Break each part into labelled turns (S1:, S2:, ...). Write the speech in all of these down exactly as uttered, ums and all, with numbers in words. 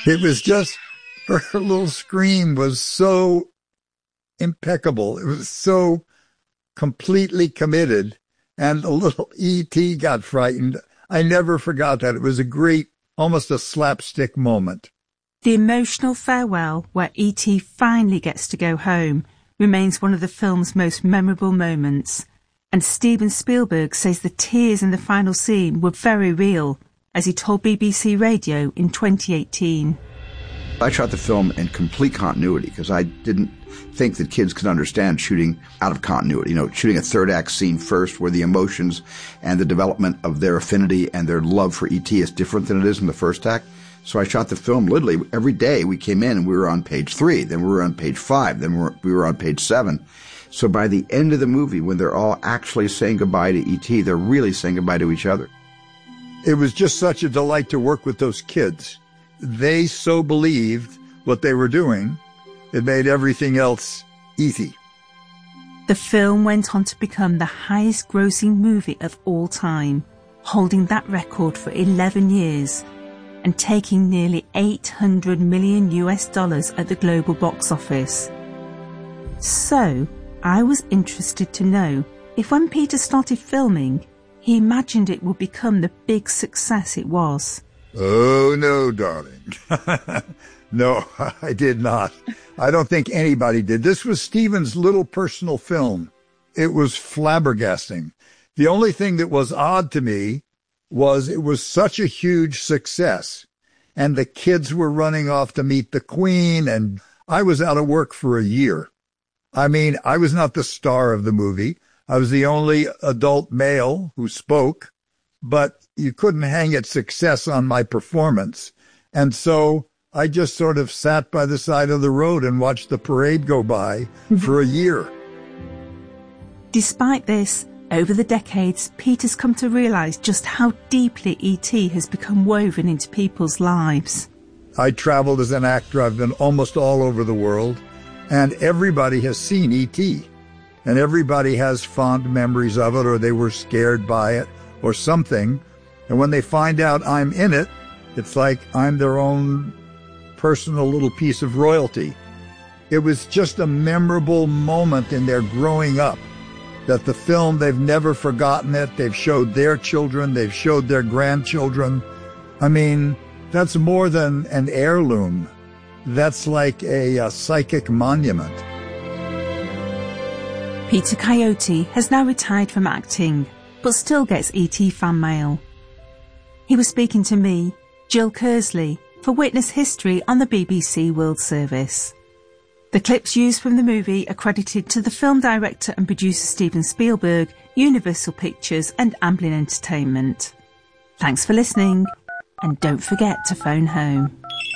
S1: It was just, her little scream was so impeccable. It was so completely committed. And the little E T got frightened. I never forgot that. It was a great, almost a slapstick moment.
S2: The emotional farewell, where E T finally gets to go home, remains one of the film's most memorable moments. And Steven Spielberg says the tears in the final scene were very real, as he told B B C Radio in twenty eighteen.
S3: I shot the film in complete continuity because I didn't think that kids could understand shooting out of continuity. You know, shooting a third act scene first where the emotions and the development of their affinity and their love for E T is different than it is in the first act. So I shot the film literally every day. We came in and we were on page three, then we were on page five, then we were, we were on page seven. So by the end of the movie, when they're all actually saying goodbye to E T, they're really saying goodbye to each other.
S1: It was just such a delight to work with those kids. They so believed what they were doing, it made everything else easy.
S2: The film went on to become the highest grossing movie of all time, holding that record for eleven years and taking nearly eight hundred million US dollars at the global box office. So, I was interested to know if when Peter started filming, he imagined it would become the big success it was.
S1: Oh, no, darling. No, I did not. I don't think anybody did. This was Steven's little personal film. It was flabbergasting. The only thing that was odd to me was it was such a huge success, and the kids were running off to meet the Queen, and I was out of work for a year. I mean, I was not the star of the movie. I was the only adult male who spoke, but you couldn't hang its success on my performance. And so I just sort of sat by the side of the road and watched the parade go by for a year.
S2: Despite this, over the decades, Peter's come to realise just how deeply E T has become woven into people's lives.
S1: I traveled as an actor. I've been almost all over the world, and everybody has seen E T, and everybody has fond memories of it, or they were scared by it, or something. And when they find out I'm in it, it's like I'm their own personal little piece of royalty. It was just a memorable moment in their growing up. That the film, they've never forgotten it. They've showed their children. They've showed their grandchildren. I mean, that's more than an heirloom. That's like a, a psychic monument.
S2: Peter Coyote has now retired from acting, but still gets E T fan mail. He was speaking to me, Jill Kersley, for Witness History on the B B C World Service. The clips used from the movie are credited to the film director and producer Steven Spielberg, Universal Pictures and Amblin Entertainment. Thanks for listening, and don't forget to phone home.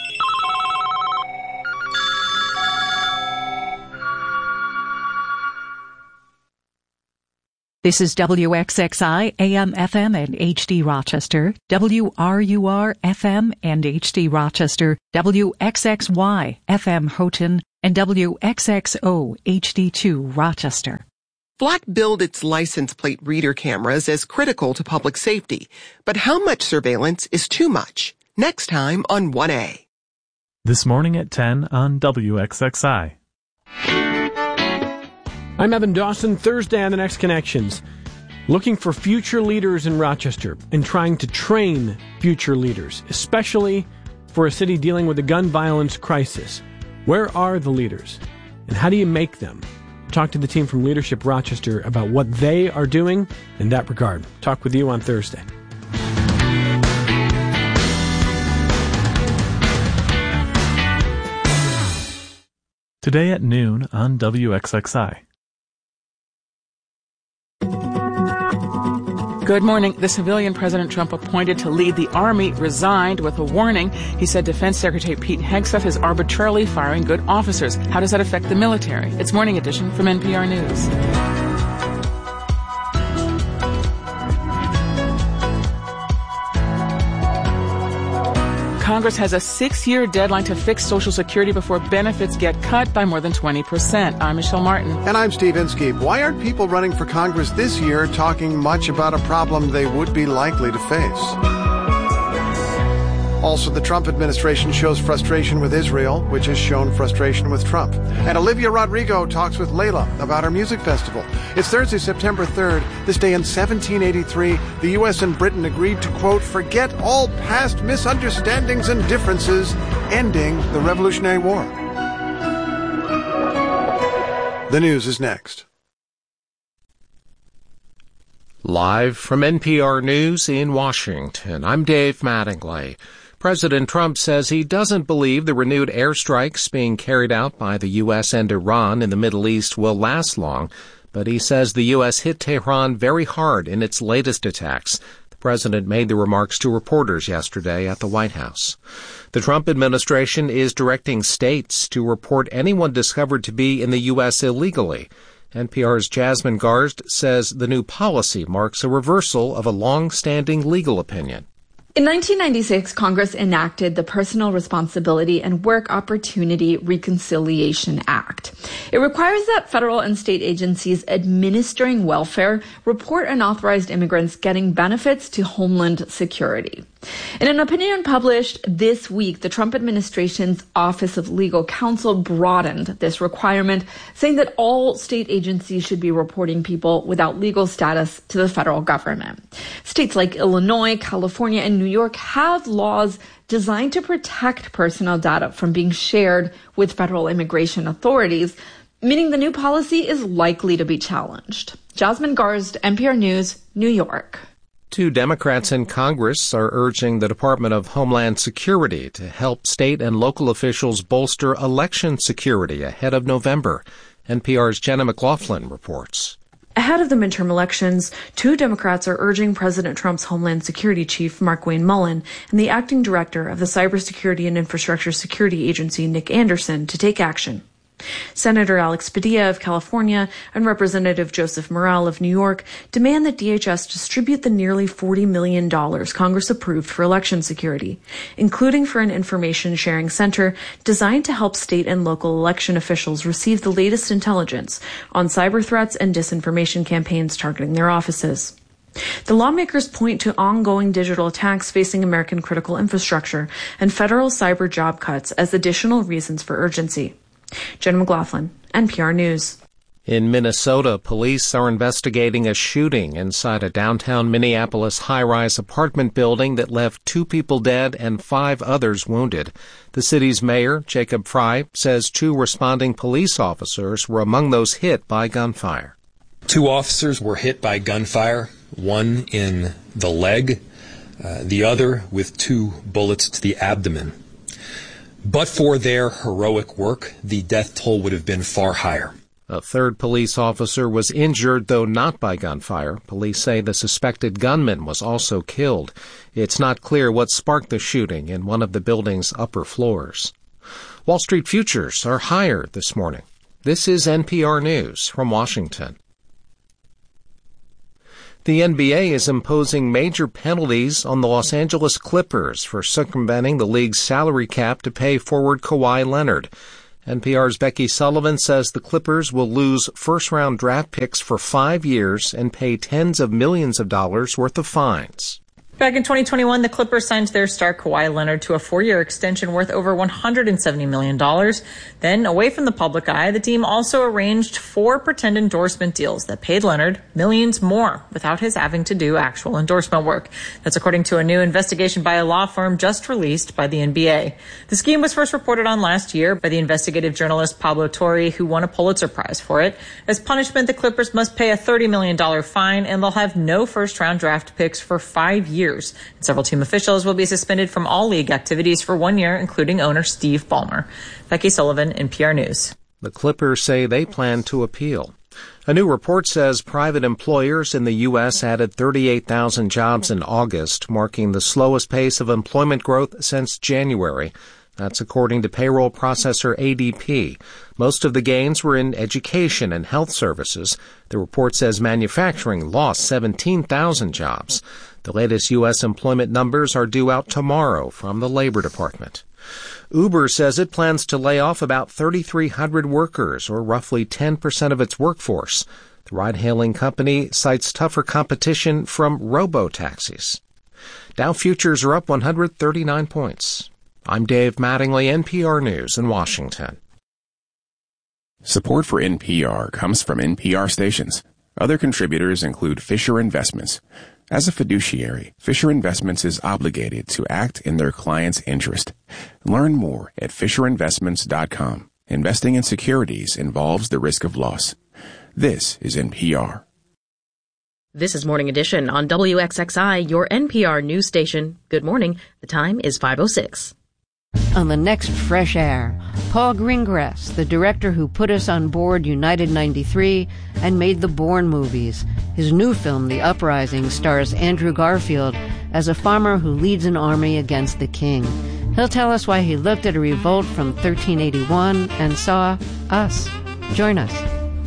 S4: This is W X X I, A M F M and H D Rochester, W R U R F M and H D Rochester, W X X Y, F M Houghton, and W X X O, H D two Rochester.
S5: Black billed its license plate reader cameras as critical to public safety. But how much surveillance is too much? Next time on one A.
S6: This morning at ten on W X X I.
S7: I'm Evan Dawson. Thursday on The Next Connections. Looking for future leaders in Rochester and trying to train future leaders, especially for a city dealing with a gun violence crisis. Where are the leaders, and how do you make them? Talk to the team from Leadership Rochester about what they are doing in that regard. Talk with you on Thursday.
S6: Today at noon on W X X I.
S8: Good morning. The civilian President Trump appointed to lead the Army resigned with a warning. He said Defense Secretary Pete Hegseth is arbitrarily firing good officers. How does that affect the military? It's Morning Edition from N P R News. Congress has a six-year deadline to fix Social Security before benefits get cut by more than twenty percent. I'm Michelle Martin.
S9: And I'm Steve Inskeep. Why aren't people running for Congress this year talking much about a problem they would be likely to face? Also, the Trump administration shows frustration with Israel, which has shown frustration with Trump. And Olivia Rodrigo talks with Layla about her music festival. It's Thursday, September third. This day in seventeen eighty-three, the U S and Britain agreed to, quote, forget all past misunderstandings and differences, ending the Revolutionary War. The news is next.
S10: Live from N P R News in Washington, I'm Dave Mattingly. President Trump says he doesn't believe the renewed airstrikes being carried out by the U S and Iran in the Middle East will last long, but he says the U S hit Tehran very hard in its latest attacks. The president made the remarks to reporters yesterday at the White House. The Trump administration is directing states to report anyone discovered to be in the U S illegally. N P R's Jasmine Garsd says the new policy marks a reversal of a long-standing legal opinion.
S11: In nineteen ninety-six, Congress enacted the Personal Responsibility and Work Opportunity Reconciliation Act. It requires that federal and state agencies administering welfare report unauthorized immigrants getting benefits to Homeland Security. In an opinion published this week, the Trump administration's Office of Legal Counsel broadened this requirement, saying that all state agencies should be reporting people without legal status to the federal government. States like Illinois, California, and New York have laws designed to protect personal data from being shared with federal immigration authorities, meaning the new policy is likely to be challenged. Jasmine Garsd, N P R News, New York.
S10: Two Democrats in Congress are urging the Department of Homeland Security to help state and local officials bolster election security ahead of November. N P R's Jenna McLaughlin reports.
S12: Ahead of the midterm elections, two Democrats are urging President Trump's Homeland Security Chief, Markwayne Mullin, and the acting director of the Cybersecurity and Infrastructure Security Agency, Nick Anderson, to take action. Senator Alex Padilla of California and Representative Joseph Morell of New York demand that D H S distribute the nearly forty million dollars Congress approved for election security, including for an information sharing center designed to help state and local election officials receive the latest intelligence on cyber threats and disinformation campaigns targeting their offices. The lawmakers point to ongoing digital attacks facing American critical infrastructure and federal cyber job cuts as additional reasons for urgency. Jen McLaughlin, N P R News.
S10: In Minnesota, police are investigating a shooting inside a downtown Minneapolis high-rise apartment building that left two people dead and five others wounded. The city's mayor, Jacob Frey, says two responding police officers were among those hit by gunfire.
S13: Two officers were hit by gunfire, one in the leg, uh, the other with two bullets to the abdomen. But for their heroic work, the death toll would have been far higher.
S10: A third police officer was injured, though not by gunfire. Police say the suspected gunman was also killed. It's not clear what sparked the shooting in one of the building's upper floors. Wall Street futures are higher this morning. This is N P R News from Washington. The N B A is imposing major penalties on the Los Angeles Clippers for circumventing the league's salary cap to pay forward Kawhi Leonard. N P R's Becky Sullivan says the Clippers will lose first-round draft picks for five years and pay tens of millions of dollars worth of fines.
S14: Back in twenty twenty-one, the Clippers signed their star Kawhi Leonard to a four-year extension worth over one hundred seventy million dollars. Then, away from the public eye, the team also arranged four pretend endorsement deals that paid Leonard millions more without his having to do actual endorsement work. That's according to a new investigation by a law firm just released by the N B A. The scheme was first reported on last year by the investigative journalist Pablo Torre, who won a Pulitzer Prize for it. As punishment, the Clippers must pay a thirty million dollars fine, and they'll have no first-round draft picks for five years. Years. Several team officials will be suspended from all league activities for one year, including owner Steve Ballmer. Becky Sullivan, N P R News.
S10: The Clippers say they plan to appeal. A new report says private employers in the U S added thirty-eight thousand jobs in August, marking the slowest pace of employment growth since January. That's according to payroll processor A D P. Most of the gains were in education and health services. The report says manufacturing lost seventeen thousand jobs. The latest U S employment numbers are due out tomorrow from the Labor Department. Uber says it plans to lay off about thirty-three hundred workers, or roughly ten percent of its workforce. The ride-hailing company cites tougher competition from robo-taxis. Dow futures are up one hundred thirty-nine points. I'm Dave Mattingly, N P R News in Washington.
S15: Support for N P R comes from N P R stations. Other contributors include Fisher Investments. As a fiduciary, Fisher Investments is obligated to act in their client's interest. Learn more at fisher investments dot com. Investing in securities involves the risk of loss. This is N P R.
S16: This is Morning Edition on W X X I, your N P R news station. Good morning. The time is five oh six.
S17: On the next Fresh Air, Paul Greengrass, the director who put us on board United ninety-three and made the Bourne movies. His new film, The Uprising, stars Andrew Garfield as a farmer who leads an army against the king. He'll tell us why he looked at a revolt from thirteen eighty-one and saw us. Join us.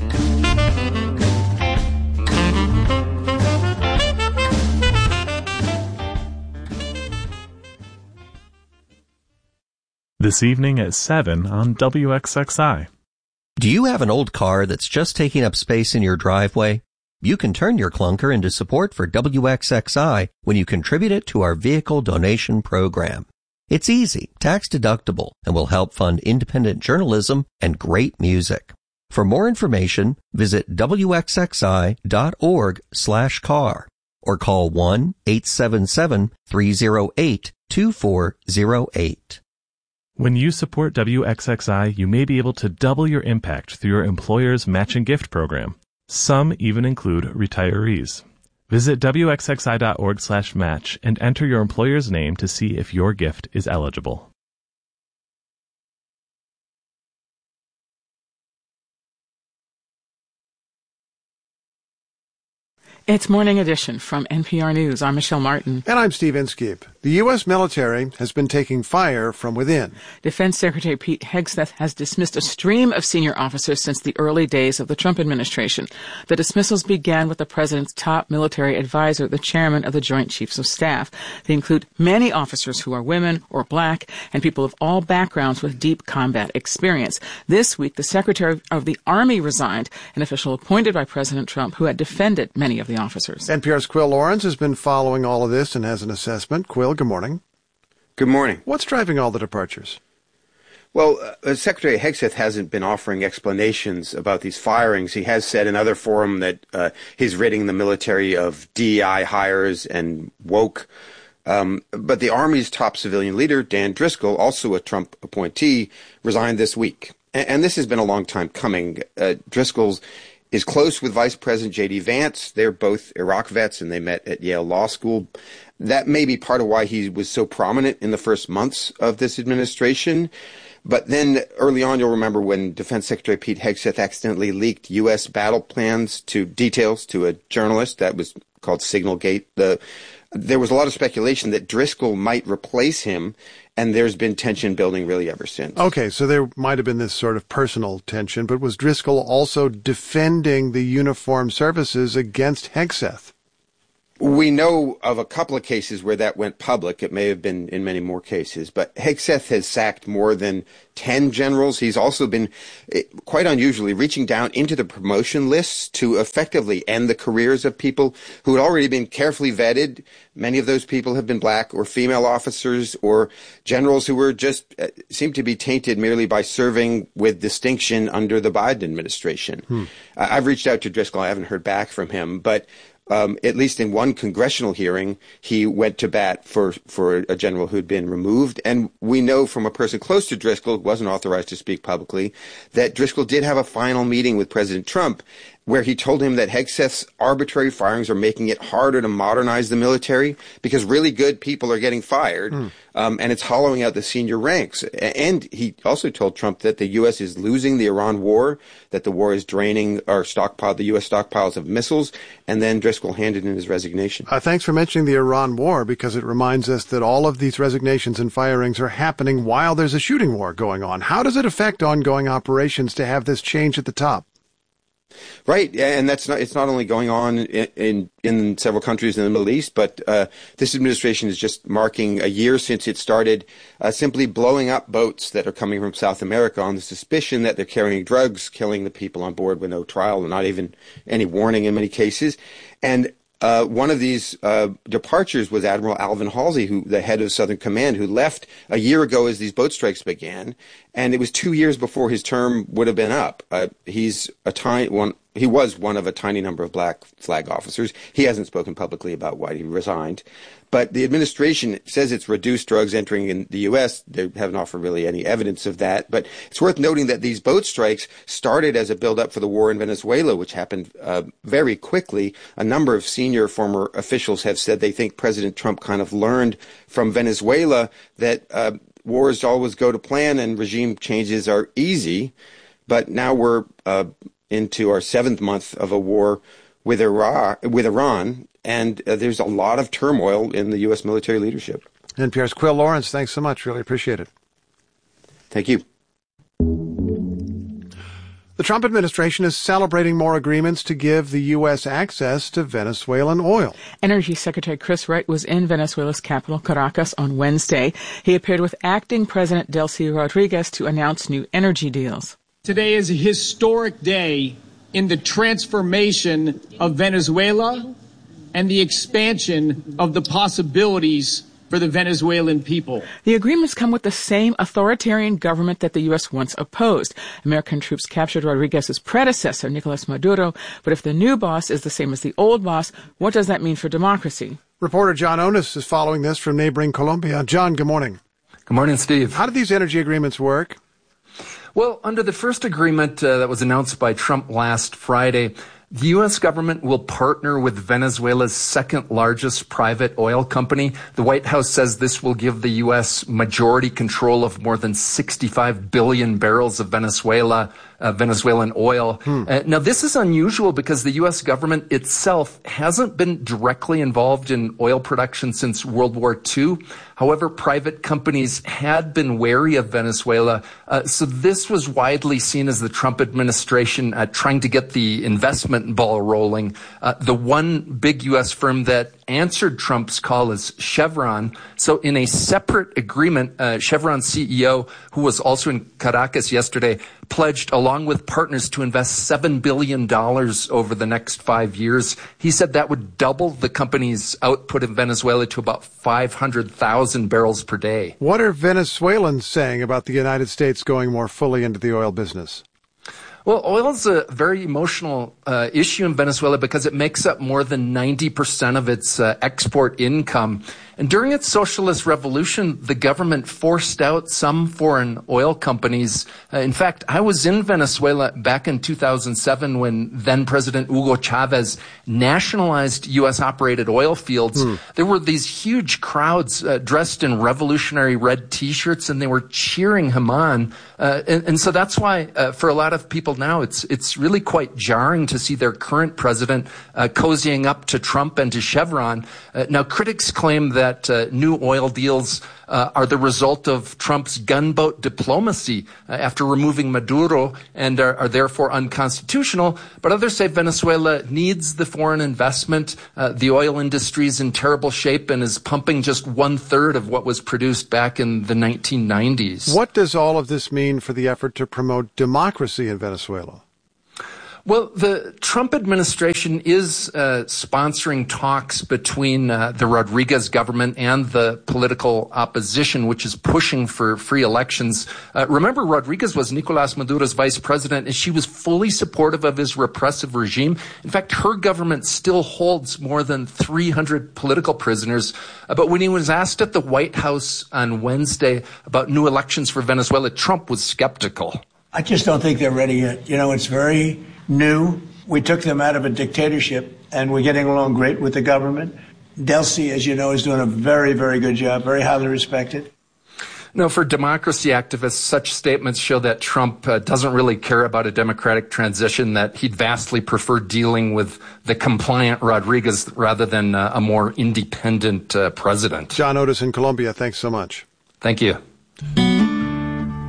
S6: This evening at seven on W X X I.
S18: Do you have an old car that's just taking up space in your driveway? You can turn your clunker into support for W X X I when you contribute it to our vehicle donation program. It's easy, tax-deductible, and will help fund independent journalism and great music. For more information, visit W X X I dot org slash car or call one eight seven seven, three oh eight, two four oh eight.
S6: When you support W X X I, you may be able to double your impact through your employer's matching gift program. Some even include retirees. Visit W X X I dot org slash match and enter your employer's name to see if your gift is eligible.
S8: It's Morning Edition from N P R News. I'm Michelle Martin.
S9: And I'm Steve Inskeep. The U S military has been taking fire from within.
S8: Defense Secretary Pete Hegseth has dismissed a stream of senior officers since the early days of the Trump administration. The dismissals began with the president's top military advisor, the chairman of the Joint Chiefs of Staff. They include many officers who are women or black and people of all backgrounds with deep combat experience. This week, the Secretary of the Army resigned, an official appointed by President Trump who had defended many of the officers.
S9: N P R's Quill Lawrence has been following all of this and has an assessment. Quill, good morning.
S19: Good morning.
S9: What's driving all the departures?
S19: Well, uh, Secretary Hegseth hasn't been offering explanations about these firings. He has said in other forum that uh, he's ridding the military of D E I hires and woke. Um, but the Army's top civilian leader, Dan Driscoll, also a Trump appointee, resigned this week. And, and this has been a long time coming. Uh, Driscoll's is close with Vice President J D Vance. They're both Iraq vets, and they met at Yale Law School. That may be part of why he was so prominent in the first months of this administration. But then early on, you'll remember when Defense Secretary Pete Hegseth accidentally leaked U S battle plans to details to a journalist. That was called Signalgate. The, there was a lot of speculation that Driscoll might replace him, and there's been tension building really ever since.
S9: Okay, so there might have been this sort of personal tension, but was Driscoll also defending the uniformed services against Hegseth?
S19: We know of a couple of cases where that went public. It may have been in many more cases. But Hegseth has sacked more than ten generals. He's also been, quite unusually, reaching down into the promotion lists to effectively end the careers of people who had already been carefully vetted. Many of those people have been black or female officers or generals who were just uh, seemed to be tainted merely by serving with distinction under the Biden administration. Hmm. Uh, I've reached out to Driscoll. I haven't heard back from him, but Um, at least in one congressional hearing, he went to bat for, for a general who'd been removed. And we know from a person close to Driscoll, who wasn't authorized to speak publicly, that Driscoll did have a final meeting with President Trump where he told him that Hegseth's arbitrary firings are making it harder to modernize the military because really good people are getting fired, mm. um, and it's hollowing out the senior ranks. And he also told Trump that the U S is losing the Iran war, that the war is draining our stockpile, the U S stockpiles of missiles, and then Driscoll handed in his resignation.
S9: Uh, thanks for mentioning the Iran war, because it reminds us that all of these resignations and firings are happening while there's a shooting war going on. How does it affect ongoing operations to have this change at the top?
S19: Right, and that's not, it's not only going on in, in, in several countries in the Middle East, but uh, this administration is just marking a year since it started uh, simply blowing up boats that are coming from South America on the suspicion that they're carrying drugs, killing the people on board with no trial and not even any warning in many cases. And Uh, one of these uh, departures was Admiral Alvin Halsey, who the head of Southern Command, who left a year ago as these boat strikes began, and it was two years before his term would have been up. Uh, he's a tiny one. He was one of a tiny number of black flag officers. He hasn't spoken publicly about why he resigned. But the administration says it's reduced drugs entering in the U S. They haven't offered really any evidence of that. But it's worth noting that these boat strikes started as a build-up for the war in Venezuela, which happened uh, very quickly. A number of senior former officials have said they think President Trump kind of learned from Venezuela that uh, wars always go to plan and regime changes are easy. But now we're uh, into our seventh month of a war with Iran, with Iran, and uh, there's a lot of turmoil in the U S military leadership.
S9: N P R's Quill Lawrence, thanks so much. Really appreciate it.
S19: Thank you.
S9: The Trump administration is celebrating more agreements to give the U S access to Venezuelan oil.
S8: Energy Secretary Chris Wright was in Venezuela's capital, Caracas, on Wednesday. He appeared with acting President Delcy Rodriguez to announce new energy deals.
S20: Today is a historic day in the transformation of Venezuela and the expansion of the possibilities for the Venezuelan people.
S8: The agreements come with the same authoritarian government that the U S once opposed. American troops captured Rodriguez's predecessor, Nicolas Maduro. But if the new boss is the same as the old boss, what does that mean for democracy?
S9: Reporter John Onis is following this from neighboring Colombia. John, good morning.
S21: Good morning, Steve.
S9: How do these energy agreements work?
S21: Well, under the first agreement uh, that was announced by Trump last Friday, the U S government will partner with Venezuela's second largest private oil company. The White House says this will give the U S majority control of more than sixty-five billion barrels of Venezuela, uh, Venezuelan oil. Hmm. Uh, now, this is unusual because the U S government itself hasn't been directly involved in oil production since World War Two. However, private companies had been wary of Venezuela, uh, so this was widely seen as the Trump administration uh, trying to get the investment ball rolling. Uh, the one big U S firm that answered Trump's call is Chevron. So in a separate agreement, uh, Chevron C E O, who was also in Caracas yesterday, pledged along with partners to invest seven billion dollars over the next five years. He said that would double the company's output in Venezuela to about five hundred thousand barrels per day.
S9: What are Venezuelans saying about the United States going more fully into the oil business?
S21: Well, oil is a very emotional uh, issue in Venezuela because it makes up more than ninety percent of its uh, export income. And during its socialist revolution, the government forced out some foreign oil companies. Uh, in fact, I was in Venezuela back in two thousand seven when then-President Hugo Chavez nationalized U S-operated oil fields. Hmm. There were these huge crowds uh, dressed in revolutionary red T-shirts, and they were cheering him on. Uh, and, and so that's why, uh, for a lot of people now, it's it's really quite jarring to see their current president uh, cozying up to Trump and to Chevron. Uh, now, critics claim that that uh, new oil deals uh, are the result of Trump's gunboat diplomacy uh, after removing Maduro and are, are therefore unconstitutional. But others say Venezuela needs the foreign investment. Uh, the oil industry is in terrible shape and is pumping just one-third of what was produced back in the nineteen nineties.
S9: What does all of this mean for the effort to promote democracy in Venezuela?
S21: Well, the Trump administration is uh, sponsoring talks between uh, the Rodriguez government and the political opposition, which is pushing for free elections. Uh, remember, Rodriguez was Nicolas Maduro's vice president, and she was fully supportive of his repressive regime. In fact, her government still holds more than three hundred political prisoners. Uh, but when he was asked at the White House on Wednesday about new elections for Venezuela, Trump was skeptical.
S22: I just don't think they're ready yet. You know, it's very new. We took them out of a dictatorship, and we're getting along great with the government. Delcy, as you know, is doing a very, very good job, very highly respected.
S21: No, for democracy activists, such statements show that Trump uh, doesn't really care about a democratic transition, that he'd vastly prefer dealing with the compliant Rodriguez rather than uh, a more independent uh, president.
S9: John Otis in Colombia, thanks so much.
S21: Thank you.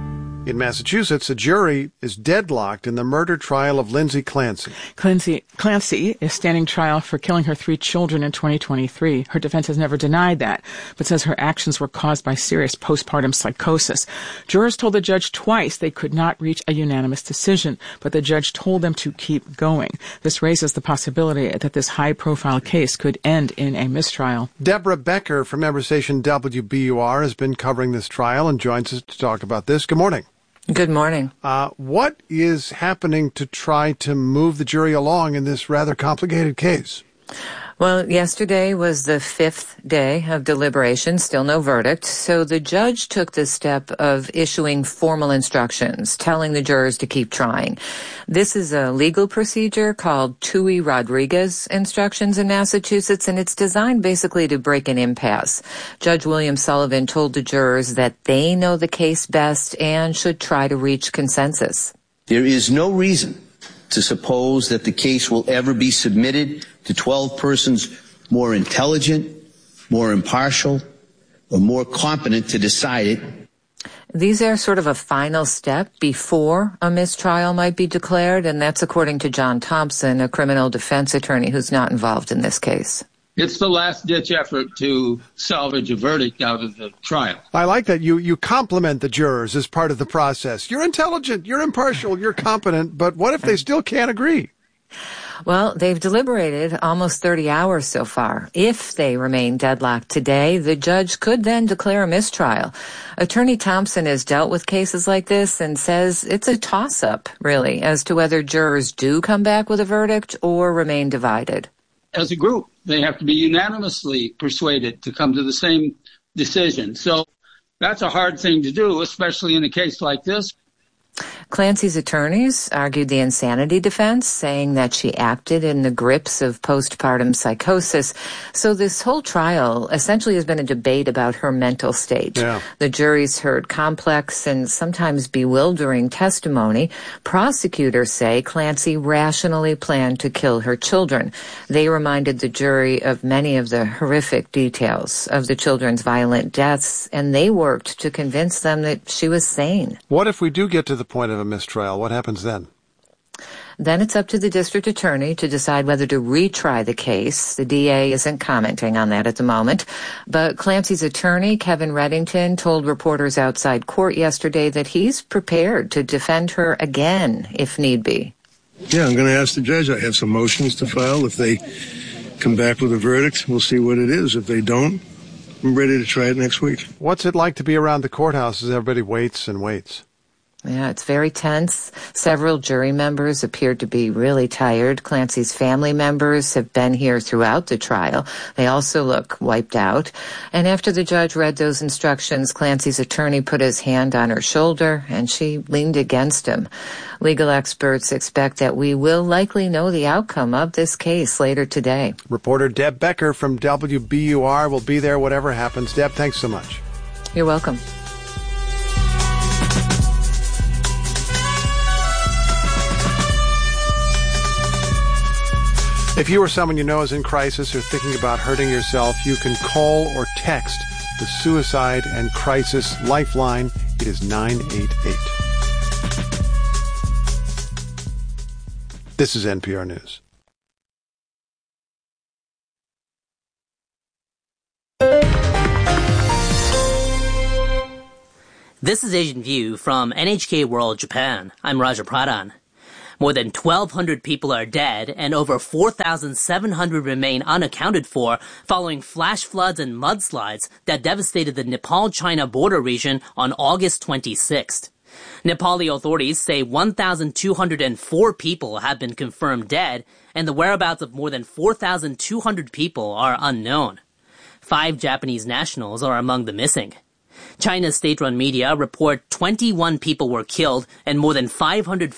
S9: In Massachusetts, a jury is deadlocked in the murder trial of Lindsay Clancy.
S8: Clancy, Clancy is standing trial for killing her three children in twenty twenty-three. Her defense has never denied that, but says her actions were caused by serious postpartum psychosis. Jurors told the judge twice they could not reach a unanimous decision, but the judge told them to keep going. This raises the possibility that this high-profile case could end in a mistrial.
S9: Deborah Becker from member station W B U R has been covering this trial and joins us to talk about this. Good morning.
S1: Good morning.
S9: Uh, what is happening to try to move the jury along in this rather complicated case?
S1: Well, yesterday was the fifth day of deliberation, still no verdict. So the judge took the step of issuing formal instructions, telling the jurors to keep trying. This is a legal procedure called Tuohy-Rodriguez instructions in Massachusetts, and it's designed basically to break an impasse. Judge William Sullivan told the jurors that they know the case best and should try to reach consensus.
S3: There is no reason to suppose that the case will ever be submitted to twelve persons more intelligent, more impartial, or more competent to decide it.
S1: These are sort of a final step before a mistrial might be declared, and that's according to John Thompson, a criminal defense attorney who's not involved in this case.
S23: It's the last-ditch effort to salvage a verdict out of the trial.
S9: I like that you, you compliment the jurors as part of the process. You're intelligent, you're impartial, you're competent, but what if they still can't agree?
S1: Well, they've deliberated almost thirty hours so far. If they remain deadlocked today, the judge could then declare a mistrial. Attorney Thompson has dealt with cases like this and says it's a toss-up, really, as to whether jurors do come back with a verdict or remain divided.
S23: As a group, they have to be unanimously persuaded to come to the same decision. So that's a hard thing to do, especially in a case like this.
S1: Clancy's attorneys argued the insanity defense, saying that she acted in the grips of postpartum psychosis. So this whole trial essentially has been a debate about her mental state.
S9: Yeah.
S1: The jury's heard complex and sometimes bewildering testimony. Prosecutors say Clancy rationally planned to kill her children. They reminded the jury of many of the horrific details of the children's violent deaths, and they worked to convince them that she was sane.
S9: What if we do get to the point of a mistrial? What happens then?
S1: Then it's up to the district attorney to decide whether to retry the case. The D A isn't commenting on that at the moment. But Clancy's attorney, Kevin Reddington, told reporters outside court yesterday that he's prepared to defend her again if need be.
S24: Yeah, I'm going to ask the judge. I have some motions to file. If they come back with a verdict, we'll see what it is. If they don't, I'm ready to try it next week.
S9: What's it like to be around the courthouse as everybody waits and waits?
S1: Yeah, it's very tense. Several jury members appeared to be really tired. Clancy's family members have been here throughout the trial. They also look wiped out. And after the judge read those instructions, Clancy's attorney put his hand on her shoulder and she leaned against him. Legal experts expect that we will likely know the outcome of this case later today.
S9: Reporter Deb Becker from W B U R will be there whatever happens. Deb, thanks so much.
S1: You're welcome.
S9: If you or someone you know is in crisis or thinking about hurting yourself, you can call or text the Suicide and Crisis Lifeline. It is nine eight eight. This is N P R News.
S25: This is Asian View from N H K World Japan. I'm Raja Pradhan. More than twelve hundred people are dead and over four thousand seven hundred remain unaccounted for following flash floods and mudslides that devastated the Nepal-China border region on August twenty-sixth. Nepali authorities say one thousand two hundred four people have been confirmed dead and the whereabouts of more than four thousand two hundred people are unknown. Five Japanese nationals are among the missing. China's state-run media report twenty-one people were killed and more than five hundred